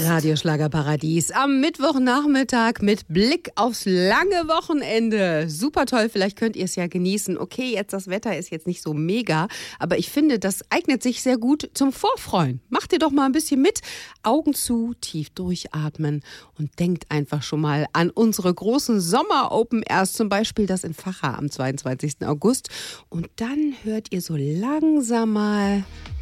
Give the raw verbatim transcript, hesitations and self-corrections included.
Radio Schlagerparadies am Mittwochnachmittag mit Blick aufs lange Wochenende. Super toll, vielleicht könnt ihr es ja genießen. Okay, jetzt das Wetter ist jetzt nicht so mega, aber ich finde, das eignet sich sehr gut zum Vorfreuen. Macht ihr doch mal ein bisschen mit. Augen zu, tief durchatmen und denkt einfach schon mal an unsere großen Sommer-Open Airs, zum Beispiel das in Vacha am zweiundzwanzigsten August. Und dann hört ihr so langsam mal